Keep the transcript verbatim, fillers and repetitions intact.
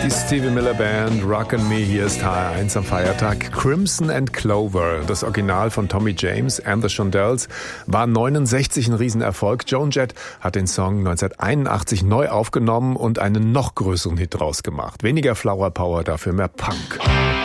Die Stevie Miller Band, Rockin' Me, hier ist H R eins am Feiertag. Crimson and Clover, das Original von Tommy James and the Shondells, war neunundsechzig ein Riesenerfolg. Joan Jett hat den Song neunzehnhunderteinundachtzig neu aufgenommen und einen noch größeren Hit draus gemacht. Weniger Flower Power, dafür mehr Punk.